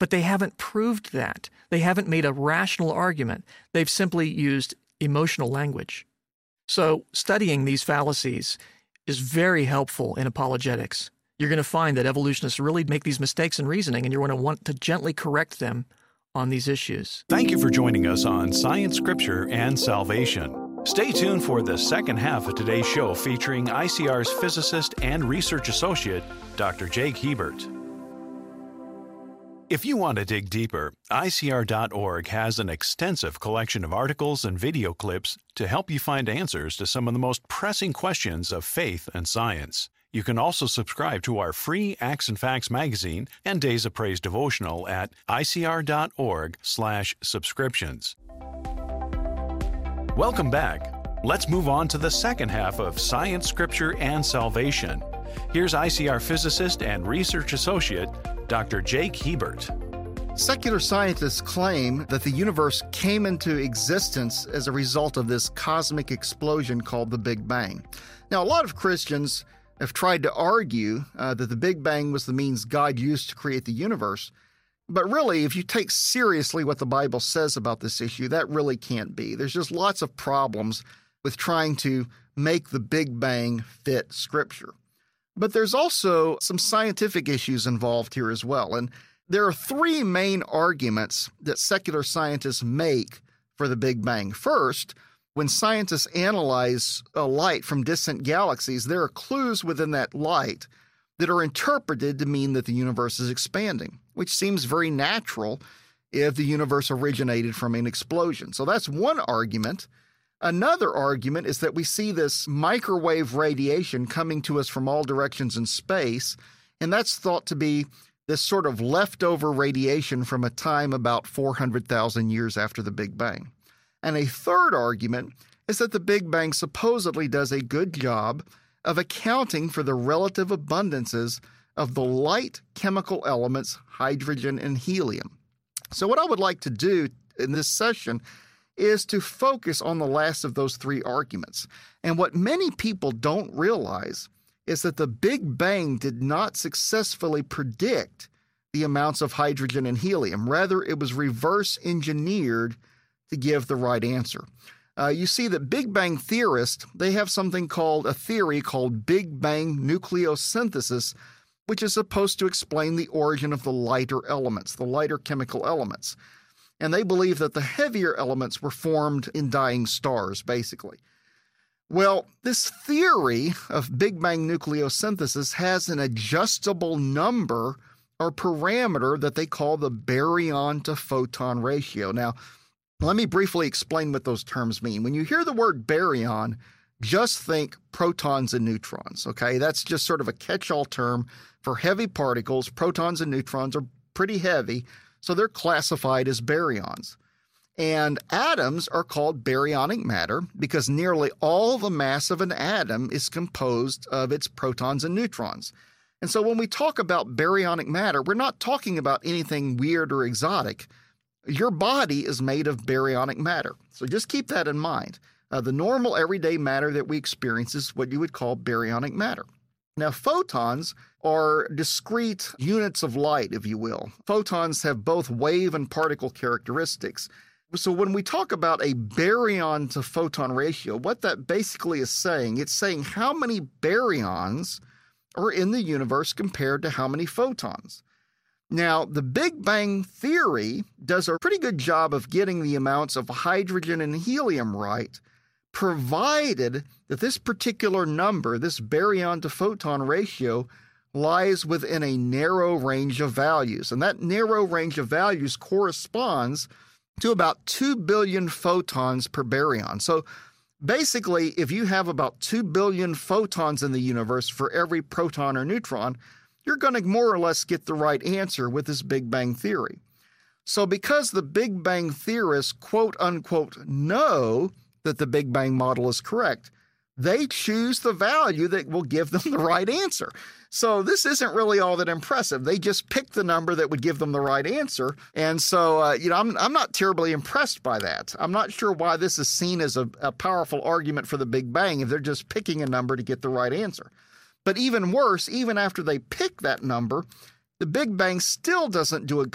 But they haven't proved that. They haven't made a rational argument. They've simply used emotional language. So studying these fallacies is very helpful in apologetics. You're going to find that evolutionists really make these mistakes in reasoning, and you're going to want to gently correct them on these issues. Thank you for joining us on Science, Scripture, and Salvation. Stay tuned for the second half of today's show featuring ICR's physicist and research associate, Dr. Jake Hebert. If you want to dig deeper, ICR.org has an extensive collection of articles and video clips to help you find answers to some of the most pressing questions of faith and science. You can also subscribe to our free Acts and Facts magazine and Days of Praise devotional at ICR.org/subscriptions. Welcome back. Let's move on to the second half of Science, Scripture, and Salvation. Here's ICR physicist and research associate, Dr. Jake Hebert. Secular scientists claim that the universe came into existence as a result of this cosmic explosion called the Big Bang. Now, a lot of Christians have tried to argue that the Big Bang was the means God used to create the universe. But really, if you take seriously what the Bible says about this issue, that really can't be. There's just lots of problems with trying to make the Big Bang fit Scripture. But there's also some scientific issues involved here as well. And there are three main arguments that secular scientists make for the Big Bang. First, when scientists analyze light from distant galaxies, there are clues within that light that are interpreted to mean that the universe is expanding, which seems very natural if the universe originated from an explosion. So that's one argument. Another argument is that we see this microwave radiation coming to us from all directions in space, and that's thought to be this sort of leftover radiation from a time about 400,000 years after the Big Bang. And a third argument is that the Big Bang supposedly does a good job of accounting for the relative abundances of the light chemical elements hydrogen and helium. So what I would like to do in this session is to focus on the last of those three arguments. And what many people don't realize is that the Big Bang did not successfully predict the amounts of hydrogen and helium. Rather, it was reverse engineered to give the right answer. You see that Big Bang theorists, they have something called a theory called Big Bang nucleosynthesis, which is supposed to explain the origin of the lighter elements, the lighter chemical elements. And they believe that the heavier elements were formed in dying stars, basically. Well, this theory of Big Bang nucleosynthesis has an adjustable number or parameter that they call the baryon to photon ratio. Now, let me briefly explain what those terms mean. When you hear the word baryon, just think protons and neutrons, okay? That's just sort of a catch-all term for heavy particles. Protons and neutrons are pretty heavy, so they're classified as baryons. And atoms are called baryonic matter because nearly all the mass of an atom is composed of its protons and neutrons. And so when we talk about baryonic matter, we're not talking about anything weird or exotic. Your body is made of baryonic matter. So just keep that in mind. The normal everyday matter that we experience is what you would call baryonic matter. Now, photons are discrete units of light, if you will. Photons have both wave and particle characteristics. So when we talk about a baryon to photon ratio, what that basically is saying, it's saying how many baryons are in the universe compared to how many photons. Now, the Big Bang theory does a pretty good job of getting the amounts of hydrogen and helium right, provided that this particular number, this baryon to photon ratio, lies within a narrow range of values. And that narrow range of values corresponds to about 2 billion photons per baryon. So basically, if you have about 2 billion photons in the universe for every proton or neutron, you're going to more or less get the right answer with this Big Bang theory. So because the Big Bang theorists, quote unquote, know that the Big Bang model is correct, they choose the value that will give them the right answer. So this isn't really all that impressive. They just picked the number that would give them the right answer. And so, I'm not terribly impressed by that. I'm not sure why this is seen as a powerful argument for the Big Bang if they're just picking a number to get the right answer. But even worse, even after they pick that number, the Big Bang still doesn't do a